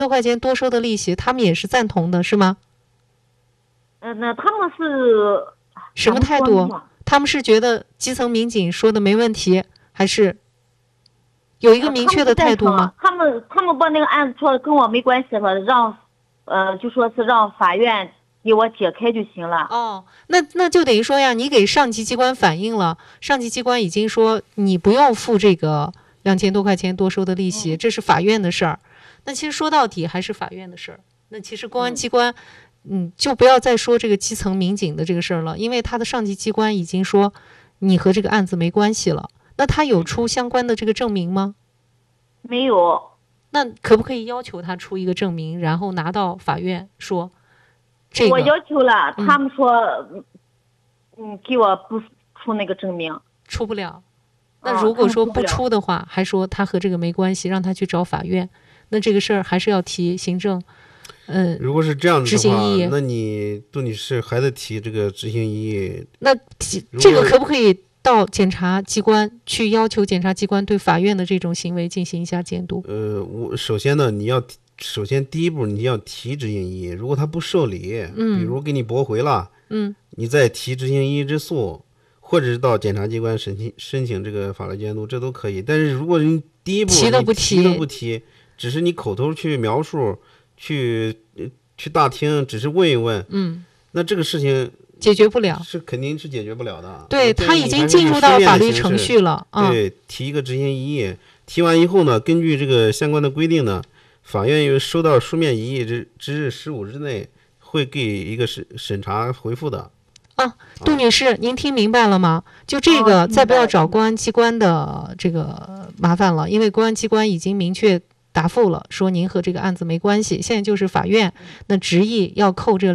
多块钱多收的利息，他们也是赞同的，是吗？ 那他们是什么态度？他们是觉得基层民警说的没问题，还是有一个明确的态度吗？ 他们把那个案子说跟我没关系，说让就说是让法院给我解开就行了。 哦，那就等于说呀，你给上级机关反映了，上级机关已经说你不用付这个2000多块钱多收的利息，这是法院的事儿。那其实说到底还是法院的事儿。那其实公安机关，就不要再说这个基层民警的这个事儿了，因为他的上级机关已经说你和这个案子没关系了。那他有出相关的这个证明吗？ 没有。 那可不可以要求他出一个证明，然后拿到法院说？ 我要求了，他们说，给我不出那个证明， 出不了。那如果说不出的话，还说他和这个没关系，让他去找法院，那这个事儿还是要提行政， 如果是这样的话， 执行异议， 那你杜女士还得提这个执行异议。 那这个可不可以到检察机关去要求检察机关对法院的这种行为进行一下监督？ 首先呢，首先第一步你要提执行异议，如果他不受理，比如给你驳回了，你再提执行异议之诉，或者是到检察机关申请这个法律监督，这都可以。但是如果你第一步提都不提，只是你口头去描述，去大厅只是问一问，那这个事情解决不了， 是肯定是解决不了的。 对，他已经进入到法律程序了。 对，提一个执行异议，提完以后呢，根据这个相关的规定呢，法院又收到书面异议之日15日内会给一个审查回复的。 杜女士，您听明白了吗？就这个，再不要找公安机关的这个麻烦了，因为公安机关已经明确答复了，说您和这个案子没关系。现在就是法院那执意要扣这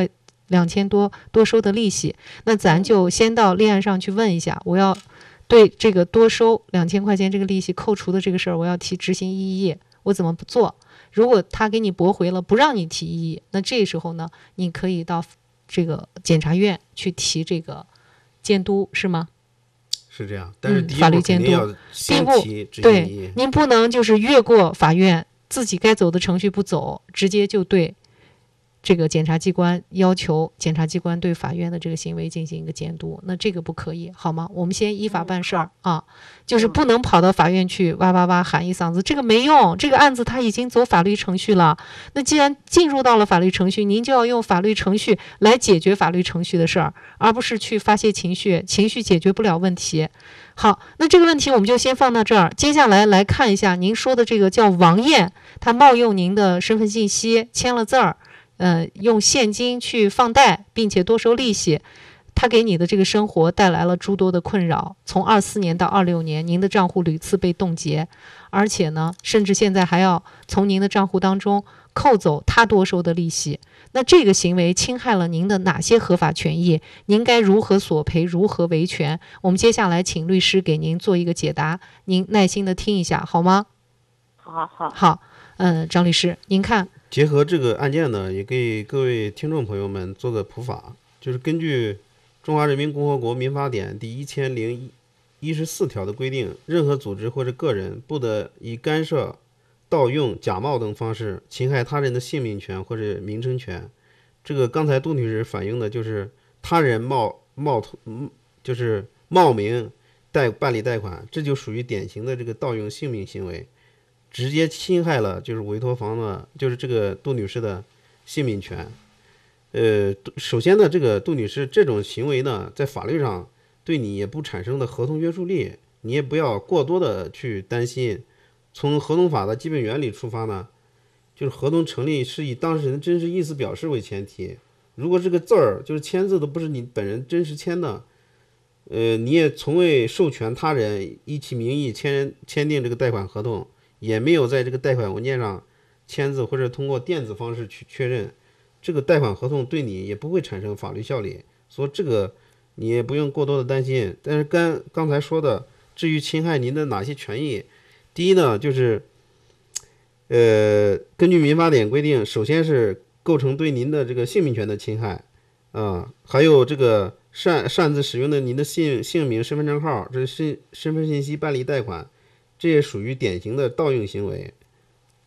2000多收的利息，那咱就先到立案上去问一下，我要对这个多收2000块钱这个利息扣除的这个事儿，我要提执行异议，我怎么不做？如果他给你驳回了，不让你提异议，那这时候呢，你可以到这个检察院去提这个监督，是吗？ 是这样，但是法律监督第一步对，您不能就是越过法院，自己该走的程序不走，直接就对这个检察机关要求检察机关对法院的这个行为进行一个监督，那这个不可以，好吗？我们先依法办事儿就是不能跑到法院去哇哇哇喊一嗓子，这个没用，这个案子他已经走法律程序了。那既然进入到了法律程序，您就要用法律程序来解决法律程序的事儿，而不是去发泄情绪，情绪解决不了问题。好，那这个问题我们就先放到这儿。接下来来看一下您说的这个叫王艳，他冒用您的身份信息签了字儿。用现金去放贷，并且多收利息，他给你的这个生活带来了诸多的困扰。从24年到26年，您的账户屡次被冻结，而且呢，甚至现在还要从您的账户当中扣走他多收的利息。那这个行为侵害了您的哪些合法权益？您该如何索赔？如何维权？我们接下来请律师给您做一个解答，您耐心的听一下，好吗？好，张律师，您看。 结合这个案件呢，也给各位听众朋友们做个普法，就是根据《中华人民共和国民法典》第1014条的规定，任何组织或者个人不得以干涉、盗用、假冒等方式侵害他人的性命权或者名称权。这个刚才杜女士反映的就是他人就是冒名办理贷款，这就属于典型的这个盗用性命行为。直接侵害了就是委托方的，就是这个杜女士的性命权。首先呢，这个杜女士这种行为呢，在法律上对你也不产生的合同约束力，你也不要过多的去担心。从合同法的基本原理出发呢，就是合同成立是以当事人真实意思表示为前提。如果这个字儿就是签字都不是你本人真实签的，你也从未授权他人以其名义签订这个贷款合同。也没有在这个贷款文件上签字，或者通过电子方式去确认，这个贷款合同对你也不会产生法律效力，所以这个你也不用过多的担心。但是刚才说的，至于侵害您的哪些权益，第一呢，就是根据民法典规定，首先是构成对您的这个性命权的侵害还有这个擅自使用的您的姓名、身份证号，这身份信息办理贷款，这也属于典型的盗用行为。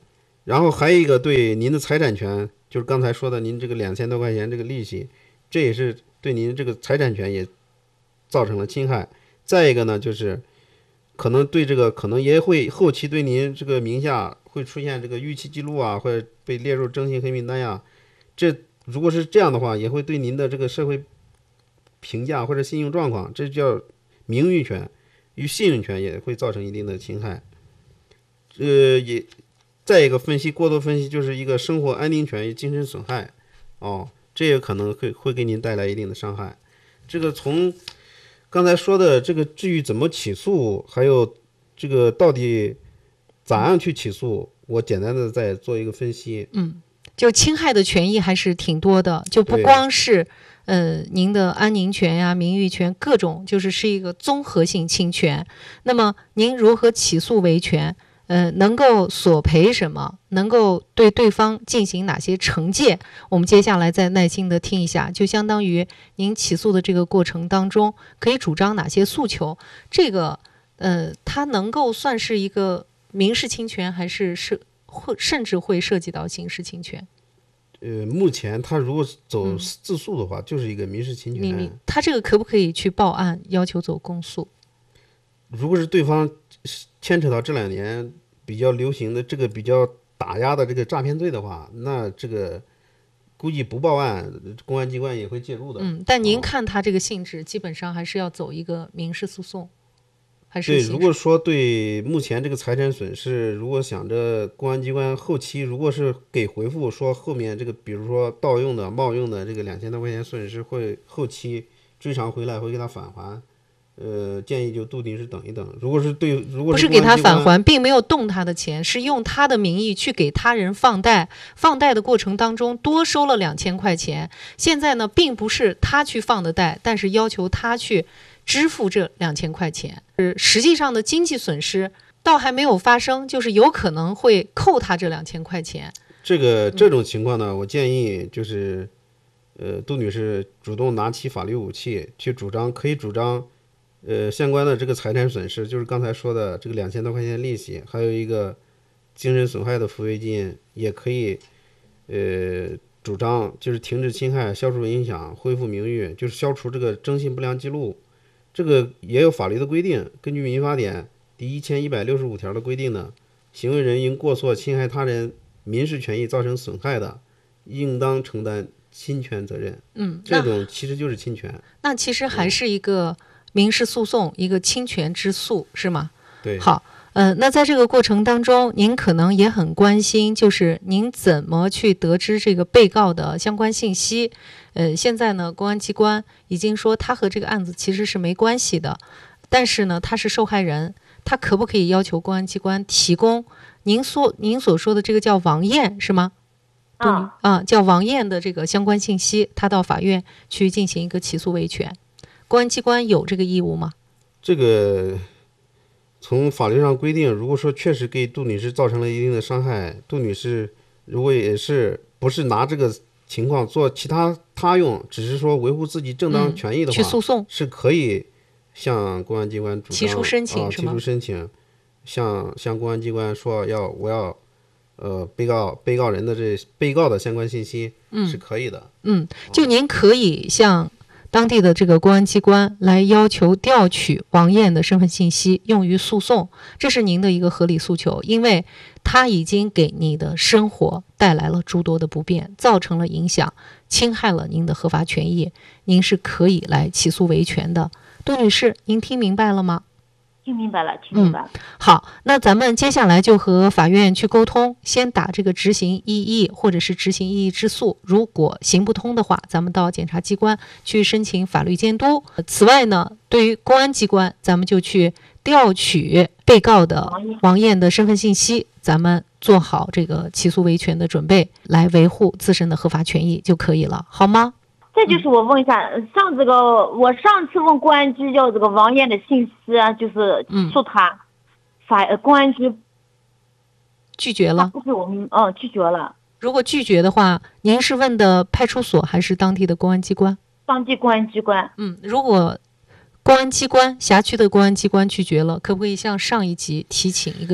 然后还有一个对您的财产权，就是刚才说的您这个2000多块钱这个利息，这也是对您这个财产权也造成了侵害。再一个呢，就是可能对这个可能也会后期对您这个名下会出现这个逾期记录啊，或者被列入征信黑名单呀。这如果是这样的话，也会对您的这个社会评价或者信用状况，这叫名誉权与信用权也会造成一定的侵害。也再一个分析，过多分析就是一个生活安定权与精神损害，这也可能会给您带来一定的伤害。这个从刚才说的这个至于怎么起诉，还有这个到底咋样去起诉，我简单的再做一个分析。 就侵害的权益还是挺多的，就不光是您的安宁权呀、名誉权各种，是一个综合性侵权。那么您如何起诉维权？能够索赔什么？能够对对方进行哪些惩戒？我们接下来再耐心的听一下，就相当于您起诉的这个过程当中，可以主张哪些诉求？这个它能够算是一个民事侵权，还是甚至会涉及到刑事侵权？ 目前他如果走自诉的话，就是一个民事侵权。 他这个可不可以去报案，要求走公诉？ 如果是对方牵扯到这2年比较流行的这个比较打压的这个诈骗罪的话，那这个估计不报案，公安机关也会介入的。 但您看他这个性质，基本上还是要走一个民事诉讼，还是对？如果说对目前这个财产损失，如果想着公安机关后期如果是给回复说后面这个，比如说盗用的、冒用的这个2000多块钱损失会后期追偿回来，会给他返还。建议就杜女士等一等。如果是不是给他返还，并没有动他的钱，是用他的名义去给他人放贷，放贷的过程当中多收了2000块钱。现在呢，并不是他去放的贷，但是要求他去支付这2000块钱。实际上的经济损失倒还没有发生，就是有可能会扣他这2000块钱。 这种情况呢，我建议就是杜女士主动拿起法律武器去可以主张相关的这个财产损失，就是刚才说的这个2000多块钱利息，还有一个精神损害的抚慰金，也可以主张就是停止侵害、消除影响、恢复名誉，就是消除这个征信不良记录。这个也有法律的规定，根据民法典第1165条的规定呢，行为人因过错侵害他人民事权益造成损害的，应当承担侵权责任。这种其实就是侵权。 那其实还是一个民事诉讼，一个侵权之诉，是吗？ 对。 好，那在这个过程当中，您可能也很关心，就是您怎么去得知这个被告的相关信息？现在呢，公安机关已经说他和这个案子其实是没关系的，但是呢，他是受害人，他可不可以要求公安机关提供您所说的这个叫王艳是吗？叫王艳的这个相关信息，他到法院去进行一个起诉维权。公安机关有这个义务吗？ 这个从法律上规定，如果说确实给杜女士造成了一定的伤害，杜女士如果也是不是拿这个情况做其他用，只是说维护自己正当权益的话， 去诉讼是可以向公安机关主张提出申请，是吗？ 提出申请，向公安机关说我要被告人的被告的相关信息，是可以的。 就您可以向当地的这个公安机关来要求调取王艳的身份信息用于诉讼，这是您的一个合理诉求，因为他已经给你的生活带来了诸多的不便，造成了影响，侵害了您的合法权益，您是可以来起诉维权的。杜女士，您听明白了吗？ 听明白了。 好，那咱们接下来就和法院去沟通，先打这个执行异议或者是执行异议之诉，如果行不通的话，咱们到检察机关去申请法律监督。此外呢，对于公安机关，咱们就去调取被告的王艳的身份信息，咱们做好这个起诉维权的准备，来维护自身的合法权益就可以了，好吗？ 这就是我问一下，我上次问公安局要这个王艳的信息啊，就是说他公安局拒绝了， 不给我们拒绝了。 如果拒绝的话，您是问的派出所还是当地的公安机关？ 当地公安机关。 如果公安机关辖区的公安机关拒绝了，可不可以向上一级提请一个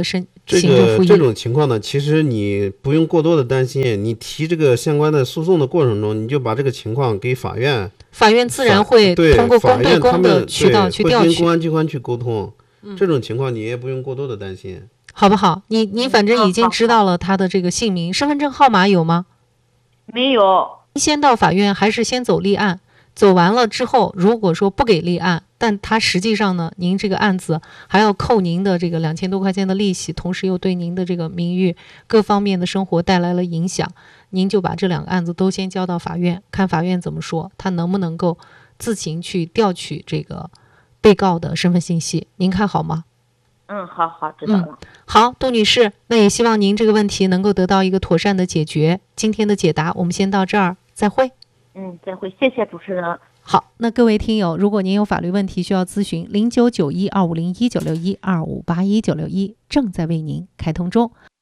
行政复议。 这种情况呢，其实你不用过多的担心，你提这个相关的诉讼的过程中，你就把这个情况给法院， 法院自然会通过公对公的渠道去调取， 会跟公安机关去沟通。这种情况你也不用过多的担心， 好不好？你反正已经知道了他的这个姓名，身份证号码有吗？ 没有。 先到法院还是先走立案？走完了之后，如果说不给立案，但他实际上呢，您这个案子还要扣您的这个2000多块钱的利息，同时又对您的这个名誉各方面的生活带来了影响，您就把这2个案子都先交到法院，看法院怎么说，他能不能够自行去调取这个被告的身份信息，您看好吗？ 好，知道了。 好，杜女士，那也希望您这个问题能够得到一个妥善的解决。今天的解答我们先到这儿，再会。 再会，谢谢主持人。 好，那各位听友，如果您有法律问题需要咨询，099125019612581961正在为您开通中。